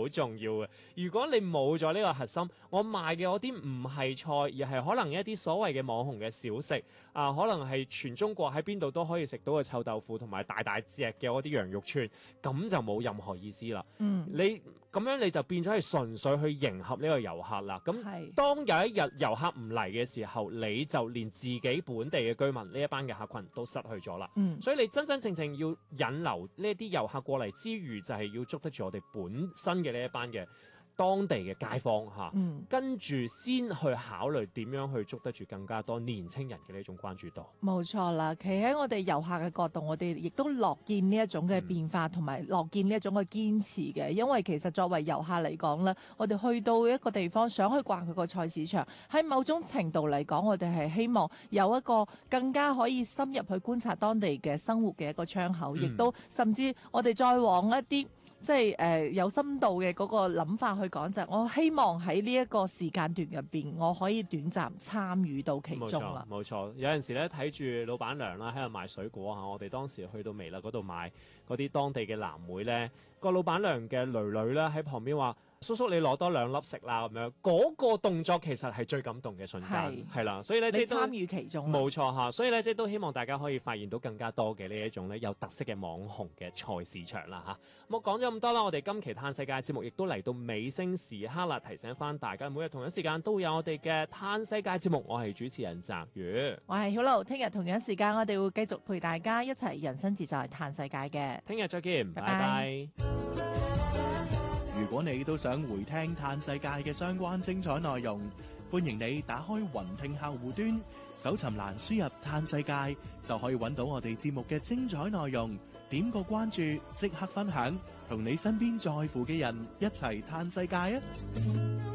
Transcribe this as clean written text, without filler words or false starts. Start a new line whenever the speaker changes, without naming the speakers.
好重要嘅。如果你冇咗呢個核心，我賣嘅嗰啲唔係菜，而係可能一啲所謂嘅網紅嘅小食啊，可能係全中國喺邊度都可以食到嘅臭豆腐同埋大大隻嘅嗰啲羊肉串，咁就冇任何意思啦。你咁樣你就變咗係純粹去迎合呢個遊客啦。咁當有一日遊客唔嚟嘅時候，你就連自己本地嘅居民呢一班嘅客群都失去咗啦。所以你真真正正要引流呢啲遊客過嚟之餘，就係要捉得住我哋本身嘅呢一班嘅當地嘅街坊嚇，跟住先去考慮點樣去捉得住更加多年青人嘅呢種關注度。
冇錯啦，企喺我哋遊客嘅角度，我哋亦都樂見呢一種嘅變化，同埋樂見呢一種嘅堅持嘅。因為其實作為遊客嚟講咧，我哋去到一個地方想去逛佢個菜市場，喺某種程度嚟講，我哋係希望有一個更加可以深入去觀察當地嘅生活嘅一個窗口，亦都甚至我哋再往一啲即係有深度嘅嗰個諗法去講，就係我希望喺呢一個時間段入邊，我可以短暫參與到其中啦。
冇錯，有陣時咧睇住老闆娘啦喺度賣水果嚇，我哋當時去到微辣嗰度買嗰啲當地嘅藍莓咧，個老闆娘嘅囡囡咧喺旁邊話：叔叔，你攞多2粒食啦咁樣。嗰個動作其實係最感動嘅瞬間，係啦，所以咧即係
參與其中，
冇錯嚇。所以咧即係都希望大家可以發現到更加多嘅呢一種咧有特色嘅網紅嘅菜市場啦嚇。咁我講咗咁多啦，我哋今期嘆世界節目亦都嚟到尾聲時刻啦，提醒翻大家每日同一時間都會有我哋嘅嘆世界節目。我係主持人澤宇，
我係曉露，聽日同樣時間我哋會繼續陪大家一齊人生自在嘆世界嘅。
聽日再見，拜拜。
如果你都想回聽嘆世界嘅相關精彩內容，歡迎你打開雲聽客戶端，搜尋欄輸入嘆世界，就可以揾到我哋節目嘅精彩內容。點個關注，即刻分享，同你身邊在乎嘅人一齊嘆世界啊！